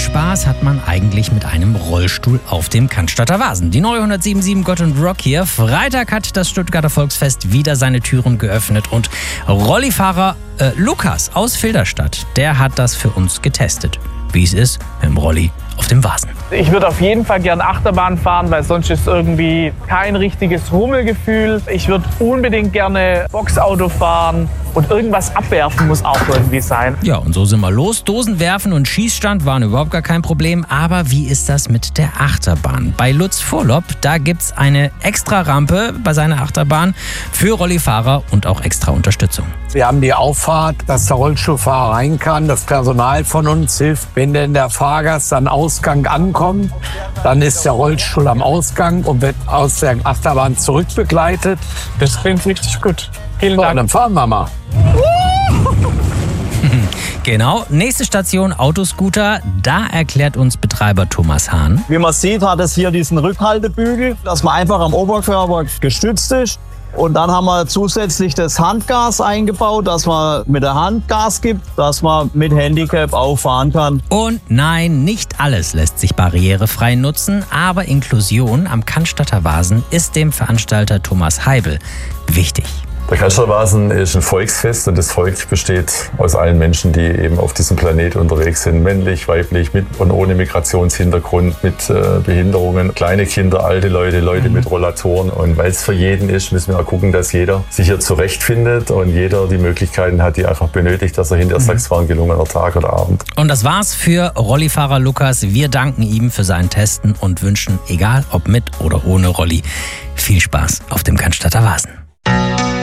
Spaß hat man eigentlich mit einem Rollstuhl auf dem Cannstatter Wasen? Die neue 107.7 Gott und Rock hier. Freitag hat das Stuttgarter Volksfest wieder seine Türen geöffnet und Rollifahrer Lukas aus Filderstadt, der hat das für uns getestet, wie es ist mit dem Rolli auf dem Vasen. Ich würde auf jeden Fall gern Achterbahn fahren, weil sonst ist irgendwie kein richtiges Rummelgefühl. Ich würde unbedingt gerne Boxauto fahren und irgendwas abwerfen muss auch irgendwie sein. Ja, und so sind wir los. Dosen werfen und Schießstand waren überhaupt gar kein Problem. Aber wie ist das mit der Achterbahn? Bei Lutz Vorlopp, da gibt's eine extra Rampe bei seiner Achterbahn für Rollifahrer und auch extra Unterstützung. Wir haben die Auffahrt, dass der Rollstuhlfahrer rein kann. Das Personal von uns hilft. Wenn denn der Fahrgast am Ausgang ankommt, dann ist der Rollstuhl am Ausgang und wird aus der Achterbahn zurückbegleitet. Das klingt richtig gut. Vielen Dank. Dann fahren wir mal. Genau, nächste Station Autoscooter. Da erklärt uns Betreiber Thomas Hahn. Wie man sieht, hat es hier diesen Rückhaltebügel, dass man einfach am Oberkörper gestützt ist. Und dann haben wir zusätzlich das Handgas eingebaut, dass man mit der Hand Gas gibt, dass man mit Handicap auch fahren kann. Und nein, nicht alles lässt sich barrierefrei nutzen, aber Inklusion am Cannstatter Wasen ist dem Veranstalter Thomas Heibel wichtig. Der Cannstatter Wasen ist ein Volksfest und das Volk besteht aus allen Menschen, die eben auf diesem Planet unterwegs sind. Männlich, weiblich, mit und ohne Migrationshintergrund, mit Behinderungen, kleine Kinder, alte Leute, Leute mit Rollatoren. Und weil es für jeden ist, müssen wir auch gucken, dass jeder sich hier zurechtfindet und jeder die Möglichkeiten hat, die einfach benötigt, dass er hinterher sagt, es war ein gelungener Tag oder Abend. Und das war's für Rollifahrer Lukas. Wir danken ihm für sein Testen und wünschen, egal ob mit oder ohne Rolli, viel Spaß auf dem Cannstatter Wasen.